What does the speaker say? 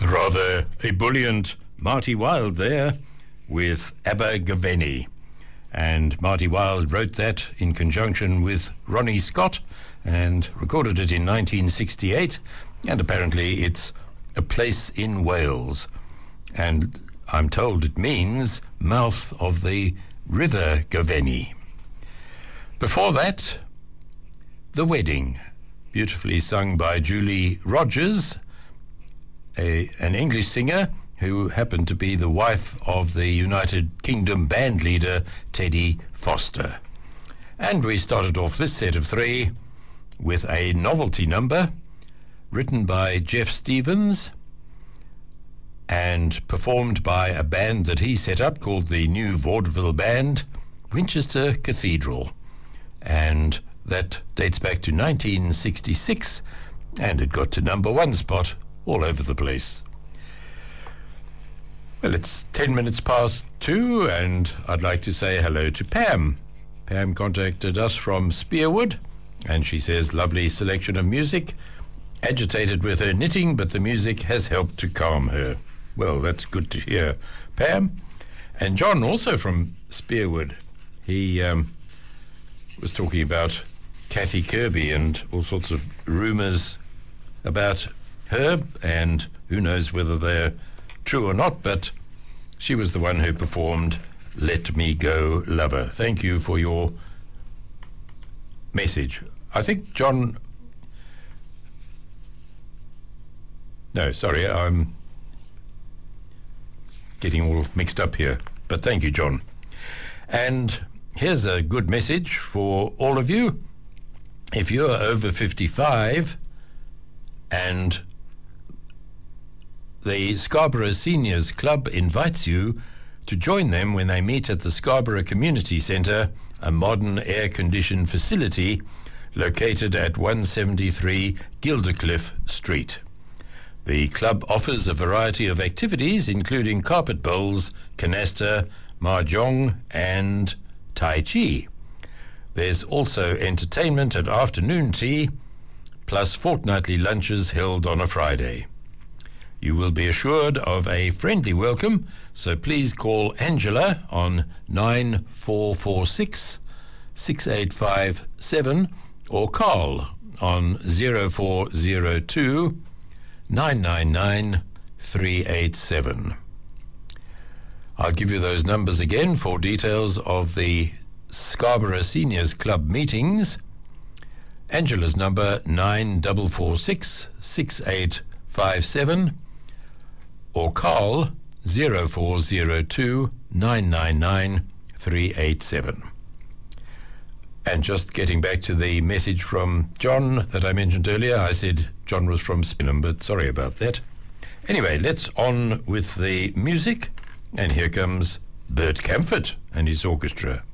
Rather ebullient Marty Wilde there with Abergavenny. And Marty Wilde wrote that in conjunction with Ronnie Scott and recorded it in 1968. And apparently it's a place in Wales. And I'm told it means mouth of the River Gavenny. Before that, The Wedding, beautifully sung by Julie Rogers, an English singer who happened to be the wife of the United Kingdom band leader Teddy Foster. And we started off this set of three with a novelty number written by Jeff Stevens and performed by a band that he set up called the New Vaudeville Band, Winchester Cathedral. And that dates back to 1966, and it got to number one spot all over the place. Well, it's 10 minutes past 2, and I'd like to say hello to Pam. Pam contacted us from Spearwood, and she says, lovely selection of music, agitated with her knitting, but the music has helped to calm her. Well, that's good to hear, Pam. And John, also from Spearwood, he was talking about Kathy Kirby and all sorts of rumours about her, and who knows whether they're true or not, but she was the one who performed Let Me Go Lover. Thank you for your message. I think John... No, sorry, I'm getting all mixed up here, but thank you, John. And here's a good message for all of you. If you're over 55 and the Scarborough Seniors Club invites you to join them when they meet at the Scarborough Community Centre, a modern air-conditioned facility located at 173 Gildercliff Street. The club offers a variety of activities, including carpet bowls, canasta, mahjong, and tai chi. There's also entertainment and afternoon tea, plus fortnightly lunches held on a Friday. You will be assured of a friendly welcome, so please call Angela on 9446 6857 or Carl on 0402 999 387. I'll give you those numbers again for details of the Scarborough Seniors Club meetings. Angela's number 9446 6857 or Carl 0402 999 387. And just getting back to the message from John that I mentioned earlier, I said John was from Spinham, but sorry about that. Anyway, let's on with the music, and here comes Bert Camford and his orchestra.